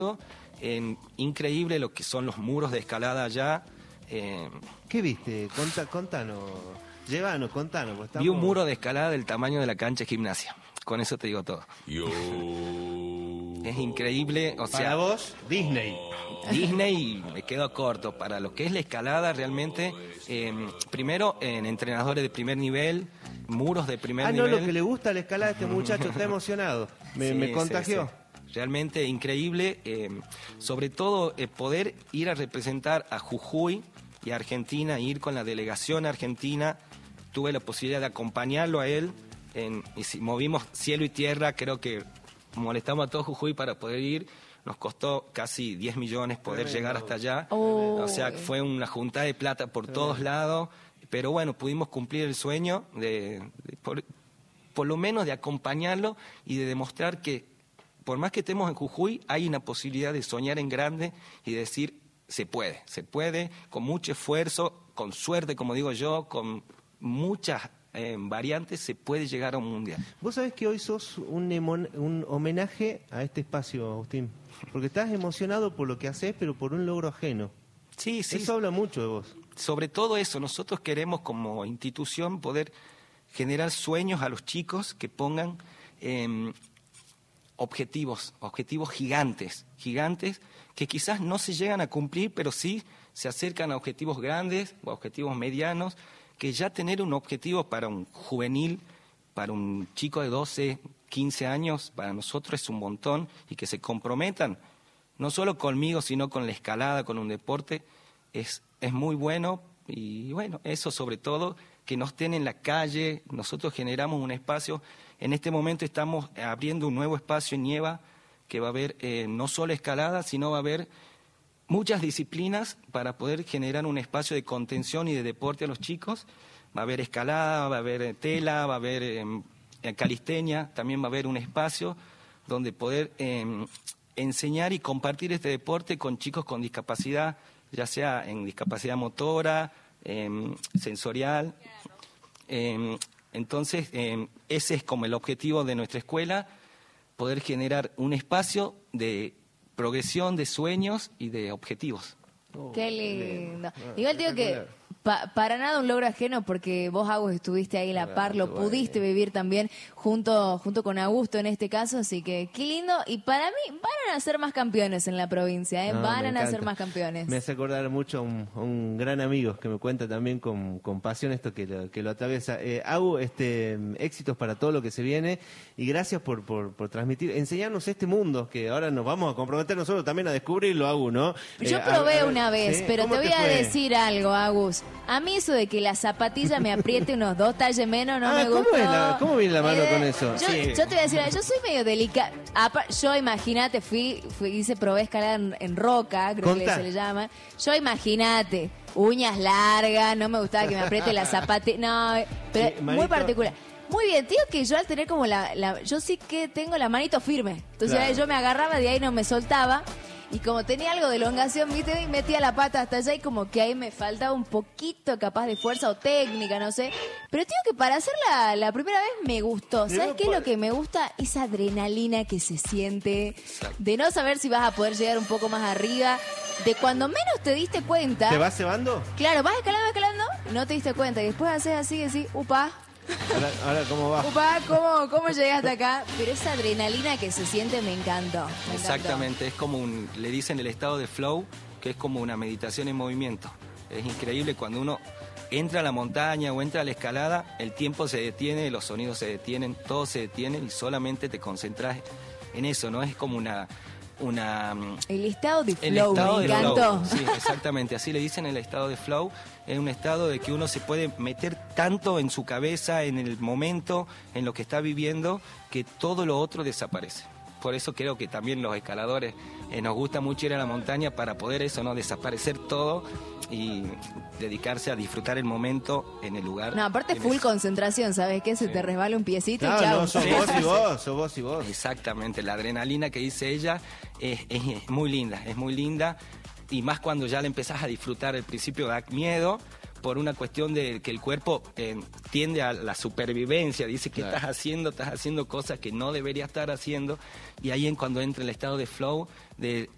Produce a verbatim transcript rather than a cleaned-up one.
Eh, increíble lo que son los muros de escalada allá. Eh, ¿Qué viste? Conta, contanos, llévanos, contanos. Pues estamos... Vi un muro de escalada del tamaño de la cancha de gimnasia. Con eso te digo todo. Yo... Es increíble, o sea... Para vos, Disney. Disney me quedo corto. Para lo que es la escalada, realmente, eh, primero en entrenadores de primer nivel, muros de primer ah, no, nivel. lo que le gusta a la escalada a este muchacho, está emocionado. Me, Sí, me contagió. sí, sí. Realmente increíble, eh, sobre todo eh, poder ir a representar a Jujuy y a Argentina, ir con la delegación argentina. Tuve la posibilidad de acompañarlo a él, en, y si movimos cielo y tierra, creo que molestamos a todo Jujuy para poder ir. Nos costó casi diez millones poder Tremendo. llegar hasta allá. Oh. O sea, fue una juntada de plata por todos lados. Pero bueno, pudimos cumplir el sueño de, de por, por lo menos de acompañarlo y de demostrar que por más que estemos en Jujuy, hay una posibilidad de soñar en grande y decir, se puede, se puede, con mucho esfuerzo, con suerte, como digo yo, con muchas eh, variantes, se puede llegar a un mundial. Vos sabés que hoy sos un, emon, un homenaje a este espacio, Agustín, porque estás emocionado por lo que haces, pero por un logro ajeno. Sí, sí. Eso habla mucho de vos. Sobre todo eso, nosotros queremos como institución poder generar sueños a los chicos que pongan eh, objetivos, objetivos gigantes, gigantes que quizás no se llegan a cumplir, pero sí se acercan a objetivos grandes o a objetivos medianos, que ya tener un objetivo para un juvenil, para un chico de doce, quince años, para nosotros es un montón, y que se comprometan, no solo conmigo, sino con la escalada, con un deporte, es, es muy bueno. Y bueno, eso sobre todo, que no estén en la calle. Nosotros generamos un espacio, en este momento estamos abriendo un nuevo espacio en Nieva, que va a haber eh, no solo escalada, sino va a haber muchas disciplinas para poder generar un espacio de contención y de deporte a los chicos. Va a haber escalada, va a haber tela, va a haber eh, calistenia, también va a haber un espacio donde poder eh, enseñar y compartir este deporte con chicos con discapacidad, ya sea en discapacidad motora, eh, sensorial. Eh, entonces, eh, ese es como el objetivo de nuestra escuela, poder generar un espacio de progresión, de sueños y de objetivos. Oh, Qué lindo. Ah, Igual digo que espectacular. pa, para nada un logro ajeno, porque vos, Agus, estuviste ahí a la Claro, par, lo bueno. pudiste vivir también junto junto con Augusto en este caso, así que qué lindo. Y para mí van a nacer más campeones en la provincia, ¿eh? No, van me a nacer encanta. más campeones. Me hace acordar mucho a un, a un gran amigo que me cuenta también con, con pasión esto que lo, que lo atraviesa. Eh, Agu, este, éxitos para todo lo que se viene y gracias por, por, por transmitir, enseñarnos este mundo que ahora nos vamos a comprometer nosotros también a descubrirlo, Agu, ¿no? Yo Eh, probé a- a- una vez, ¿sí? pero te ¿Cómo voy a fue? decir algo, Agus. A mí eso de que la zapatilla me apriete unos dos talles menos no Ah, me ¿cómo gustó. es la- cómo viene la mano con eso? Yo, Sí. yo te voy a decir, yo soy medio delicada. Yo, imagínate, fui, fui, hice, probé escalar en, en roca, creo Contá. que se le llama. Yo, imagínate, uñas largas, no me gustaba que me apriete la zapatilla. No, pero Sí, muy manito. particular. Muy bien, tío, que yo al tener como la, la... Yo sí que tengo la manito firme. Entonces Claro. yo me agarraba, de ahí no me soltaba. Y como tenía algo de elongación, viste, y metía la pata hasta allá y como que ahí me faltaba un poquito capaz de fuerza o técnica, no sé. Pero tío, que para hacer la, la primera vez me gustó. Pero ¿Sabes no qué es puede- lo que me gusta? Esa adrenalina que se siente, Exacto. de no saber si vas a poder llegar un poco más arriba, de cuando menos te diste cuenta. ¿Te vas cebando? Claro, vas escalando, escalando, no te diste cuenta. Y después haces así y decís, upa, Ahora, ahora ¿cómo va? upa, ¿cómo, cómo llegué hasta acá? Pero esa adrenalina que se siente me encantó. me encantó. Exactamente, es como un, le dicen el estado de flow, que es como una meditación en movimiento. Es increíble cuando uno entra a la montaña o entra a la escalada, el tiempo se detiene, los sonidos se detienen, todo se detiene y solamente te concentras en eso, ¿no? Es como una... una El estado de el flow, estado me de encantó. flow, sí, exactamente, así le dicen el estado de flow, es un estado de que uno se puede meter tanto en su cabeza, en el momento, en lo que está viviendo, que todo lo otro desaparece. Por eso creo que también los escaladores eh, nos gusta mucho ir a la montaña para poder eso, ¿no? Desaparecer todo y dedicarse a disfrutar el momento en el lugar. No, aparte en full ese- concentración, ¿sabes qué? Se te resbala un piecito y Claro, chao. no, sos Sí, vos sí, y sí. vos, sos vos y vos. Exactamente, la adrenalina que dice ella es, es- es muy linda, es muy linda, y más cuando ya la empezás a disfrutar. Al principio da miedo por una cuestión de que el cuerpo eh, tiende a la supervivencia, dice que Claro. estás haciendo, estás haciendo cosas que no deberías estar haciendo, y ahí es cuando entra el estado de flow, de